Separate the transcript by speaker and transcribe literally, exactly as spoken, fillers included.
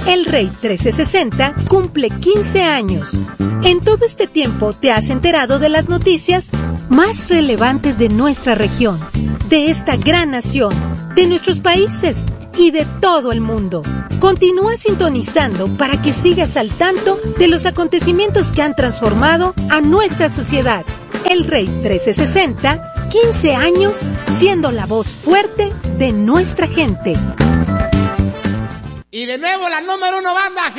Speaker 1: El Rey trece sesenta cumple quince años. En todo este tiempo te has enterado de las noticias más relevantes de nuestra región, de esta gran nación, de nuestros países y de todo el mundo. Continúa sintonizando para que sigas al tanto de los acontecimientos que han transformado a nuestra sociedad. El Rey trece sesenta, quince años siendo la voz fuerte de nuestra gente.
Speaker 2: Y de nuevo la número uno banda.